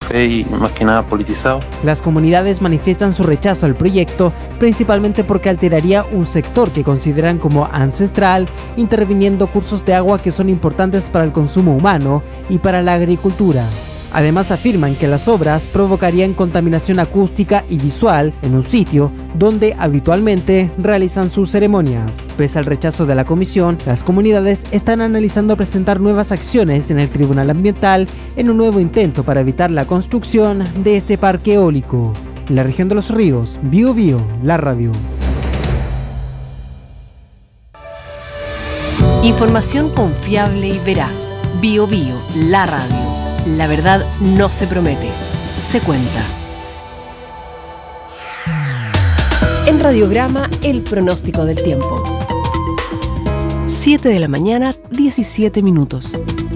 café y más que nada politizado. Las comunidades manifiestan su rechazo al proyecto, principalmente porque alteraría un sector que consideran como ancestral, interviniendo cursos de agua que son importantes para el consumo humano y para la agricultura. Además afirman que las obras provocarían contaminación acústica y visual en un sitio donde habitualmente realizan sus ceremonias. Pese al rechazo de la comisión, las comunidades están analizando presentar nuevas acciones en el Tribunal Ambiental en un nuevo intento para evitar la construcción de este parque eólico. En la región de Los Ríos, Biobío, la radio. Información confiable y veraz. Biobío, la radio. La verdad no se promete, se cuenta. En Radiograma, el pronóstico del tiempo. 7 de la mañana, 17 minutos.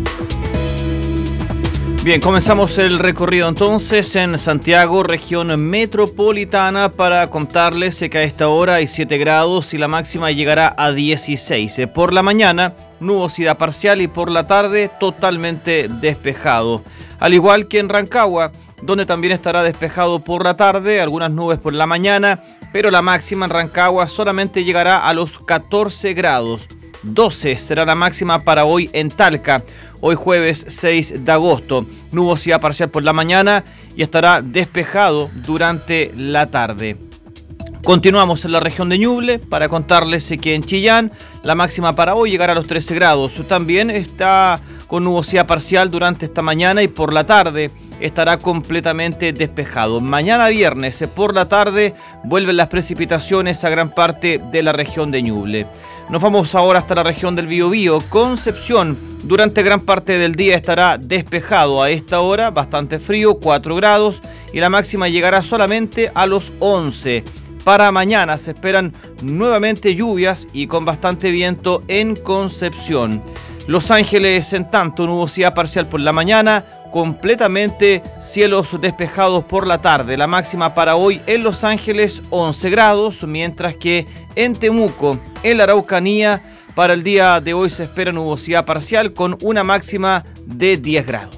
Bien, comenzamos el recorrido entonces en Santiago, región metropolitana, para contarles que a esta hora hay 7 grados y la máxima llegará a 16. Por la mañana, nubosidad parcial y por la tarde totalmente despejado. Al igual que en Rancagua, donde también estará despejado por la tarde, algunas nubes por la mañana, pero la máxima en Rancagua solamente llegará a los 14 grados. 12 será la máxima para hoy en Talca, hoy jueves 6 de agosto. Nubosidad parcial por la mañana y estará despejado durante la tarde. Continuamos en la región de Ñuble para contarles que en Chillán la máxima para hoy llegará a los 13 grados. También está con nubosidad parcial durante esta mañana y por la tarde estará completamente despejado. Mañana viernes por la tarde vuelven las precipitaciones a gran parte de la región de Ñuble. Nos vamos ahora hasta la región del Biobío. Concepción, durante gran parte del día estará despejado. A esta hora bastante frío, 4 grados y la máxima llegará solamente a los 11. Para mañana se esperan nuevamente lluvias y con bastante viento en Concepción. Los Ángeles, en tanto, nubosidad parcial por la mañana, completamente cielos despejados por la tarde. La máxima para hoy en Los Ángeles 11 grados, mientras que en Temuco, en la Araucanía, para el día de hoy se espera nubosidad parcial con una máxima de 10 grados.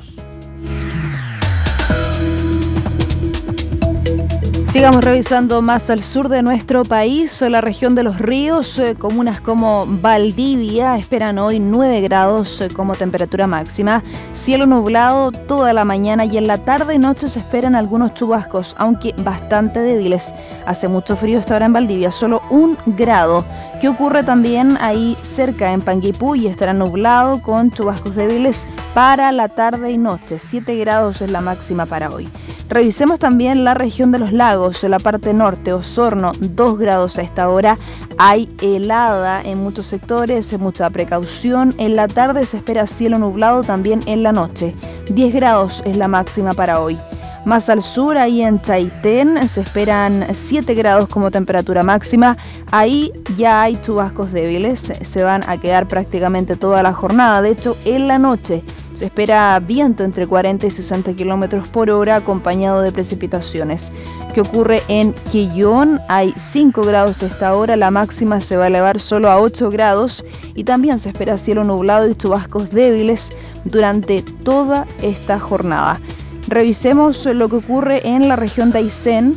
Sigamos revisando más al sur de nuestro país, la región de Los Ríos, comunas como Valdivia esperan hoy 9 grados como temperatura máxima, cielo nublado toda la mañana y en la tarde y noche se esperan algunos chubascos, aunque bastante débiles. Hace mucho frío esta hora en Valdivia, solo 1 grado. ¿Qué ocurre también ahí cerca en Panguipulli? Estará nublado con chubascos débiles para la tarde y noche, 7 grados es la máxima para hoy. Revisemos también la región de los lagos, la parte norte, Osorno, 2 grados a esta hora. Hay helada en muchos sectores, mucha precaución. En la tarde se espera cielo nublado también en la noche. 10 grados es la máxima para hoy. Más al sur, ahí en Chaitén, se esperan 7 grados como temperatura máxima. Ahí ya hay chubascos débiles, se van a quedar prácticamente toda la jornada. De hecho, en la noche se espera viento entre 40 y 60 kilómetros por hora acompañado de precipitaciones. ¿Qué ocurre en Quillón? Hay 5 grados a esta hora, la máxima se va a elevar solo a 8 grados y también se espera cielo nublado y chubascos débiles durante toda esta jornada. Revisemos lo que ocurre en la región de Aysén.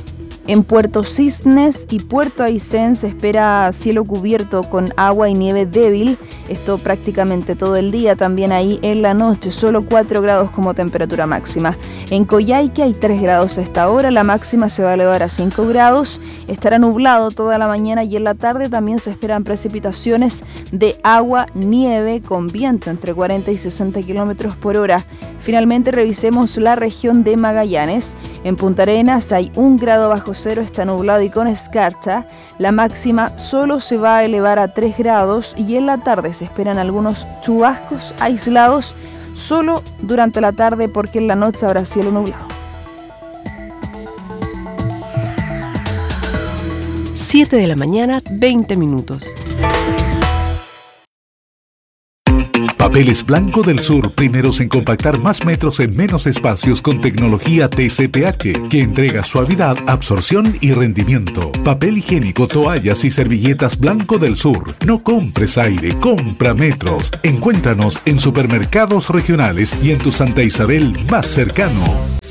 En Puerto Cisnes y Puerto Aysén se espera cielo cubierto con agua y nieve débil, esto prácticamente todo el día, también ahí en la noche, solo 4 grados como temperatura máxima. En Coyhaique hay 3 grados a esta hora, la máxima se va a elevar a 5 grados, estará nublado toda la mañana y en la tarde también se esperan precipitaciones de agua, nieve con viento entre 40 y 60 kilómetros por hora. Finalmente revisemos la región de Magallanes. En Punta Arenas hay 1 grado bajo cero, está nublado y con escarcha. La máxima solo se va a elevar a 3 grados y en la tarde se esperan algunos chubascos aislados solo durante la tarde porque en la noche habrá cielo nublado. 7 de la mañana, 20 minutos. Papeles Blanco del Sur, primeros en compactar más metros en menos espacios con tecnología TCPH, que entrega suavidad, absorción y rendimiento. Papel higiénico, toallas y servilletas Blanco del Sur. No compres aire, compra metros. Encuéntranos en supermercados regionales y en tu Santa Isabel más cercano.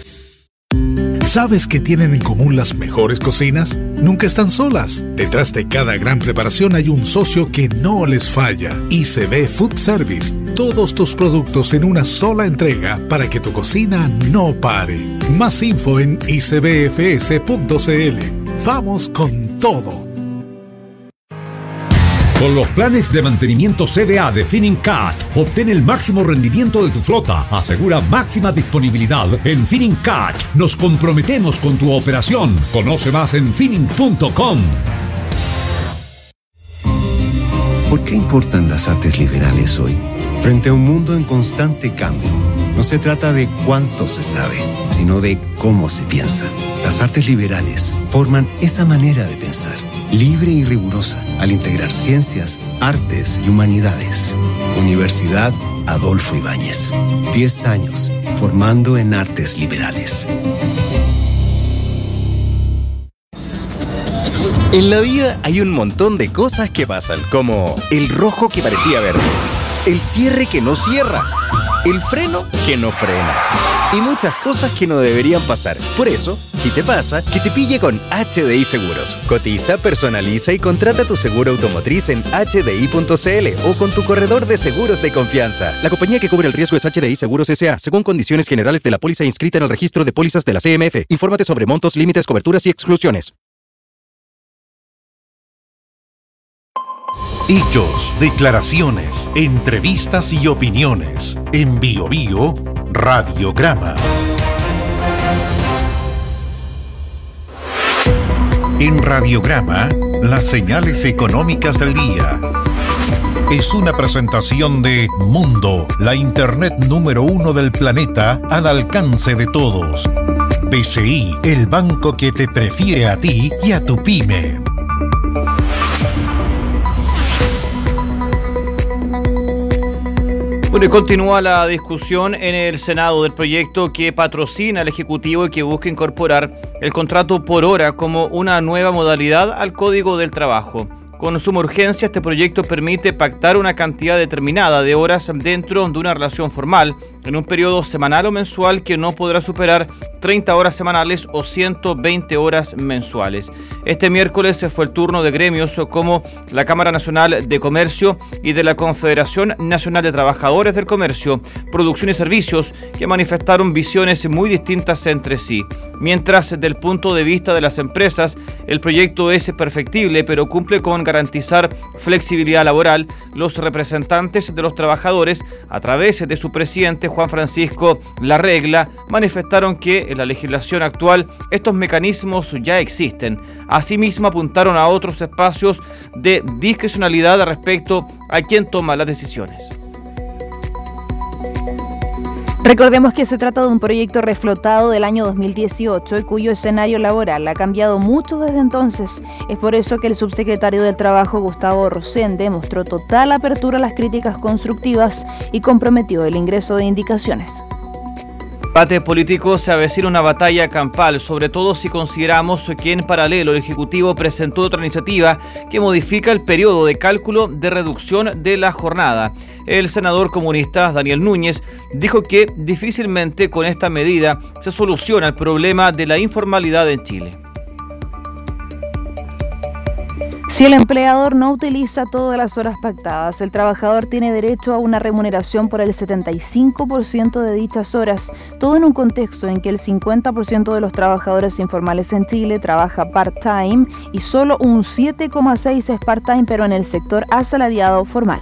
¿Sabes qué tienen en común las mejores cocinas? Nunca están solas. Detrás de cada gran preparación hay un socio que no les falla. ICB Food Service. Todos tus productos en una sola entrega para que tu cocina no pare. Más info en icbfs.cl. Vamos con todo. Con los planes de mantenimiento CDA de Finincat, obtén el máximo rendimiento de tu flota. Asegura máxima disponibilidad. En Finincat nos comprometemos con tu operación. Conoce más en finning.com. ¿Por qué importan las artes liberales hoy? Frente a un mundo en constante cambio, no se trata de cuánto se sabe, sino de cómo se piensa. Las artes liberales forman esa manera de pensar, libre y rigurosa, al integrar ciencias, artes y humanidades. Universidad Adolfo Ibáñez. 10 años formando en artes liberales. En la vida hay un montón de cosas que pasan, como el rojo que parecía verde, el cierre que no cierra, el freno que no frena y muchas cosas que no deberían pasar. Por eso, si te pasa, que te pille con HDI Seguros. Cotiza, personaliza y contrata tu seguro automotriz en hdi.cl o con tu corredor de seguros de confianza. La compañía que cubre el riesgo es HDI Seguros S.A., según condiciones generales de la póliza inscrita en el registro de pólizas de la CMF. Infórmate sobre montos, límites, coberturas y exclusiones. Hechos, declaraciones, entrevistas y opiniones. En BioBio, Radiograma. En Radiograma, las señales económicas del día. Es una presentación de Mundo, la Internet número 1 del planeta al alcance de todos. BCI, el banco que te prefiere a ti y a tu pyme. Bueno, y continúa la discusión en el Senado del proyecto que patrocina el Ejecutivo y que busca incorporar el contrato por hora como una nueva modalidad al Código del Trabajo. Con suma urgencia, este proyecto permite pactar una cantidad determinada de horas dentro de una relación formal, en un periodo semanal o mensual que no podrá superar 30 horas semanales o 120 horas mensuales. Este miércoles fue el turno de gremios como la Cámara Nacional de Comercio y de la Confederación Nacional de Trabajadores del Comercio, Producción y Servicios, que manifestaron visiones muy distintas entre sí. Mientras, desde el punto de vista de las empresas, el proyecto es perfectible, pero cumple con garantizar flexibilidad laboral, los representantes de los trabajadores, a través de su presidente Juan Francisco Larregla, manifestaron que en la legislación actual estos mecanismos ya existen. Asimismo, apuntaron a otros espacios de discrecionalidad respecto a quién toma las decisiones. Recordemos que se trata de un proyecto reflotado del año 2018 y cuyo escenario laboral ha cambiado mucho desde entonces. Es por eso que el subsecretario del Trabajo, Gustavo Rosende, mostró total apertura a las críticas constructivas y comprometió el ingreso de indicaciones. Debate político se avecina una batalla campal, sobre todo si consideramos que en paralelo el Ejecutivo presentó otra iniciativa que modifica el periodo de cálculo de reducción de la jornada. El senador comunista Daniel Núñez dijo que difícilmente con esta medida se soluciona el problema de la informalidad en Chile. Si el empleador no utiliza todas las horas pactadas, el trabajador tiene derecho a una remuneración por el 75% de dichas horas, todo en un contexto en que el 50% de los trabajadores informales en Chile trabaja part-time y solo un 7,6% es part-time, pero en el sector asalariado formal.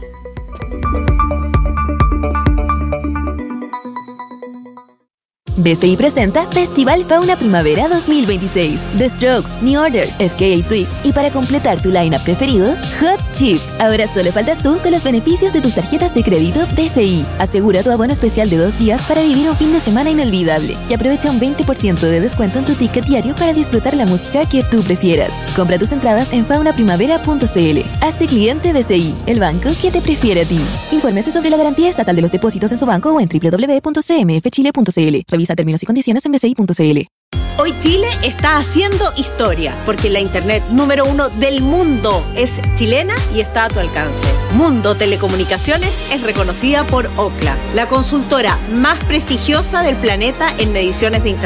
BCI presenta Festival Fauna Primavera 2026. The Strokes, New Order, FKA Twigs y para completar tu line-up preferido, Hot Chip. Ahora solo faltas tú con los beneficios de tus tarjetas de crédito BCI. Asegura tu abono especial de 2 días para vivir un fin de semana inolvidable y aprovecha un 20% de descuento en tu ticket diario para disfrutar la música que tú prefieras. Compra tus entradas en faunaprimavera.cl. Hazte cliente BCI, el banco que te prefiere a ti. Infórmese sobre la garantía estatal de los depósitos en su banco o en www.cmfchile.cl. Revisa términos y condiciones en bci.cl. Hoy Chile está haciendo historia porque la internet número 1 del mundo es chilena y está a tu alcance. Mundo Telecomunicaciones es reconocida por Ookla, la consultora más prestigiosa del planeta en mediciones de internet.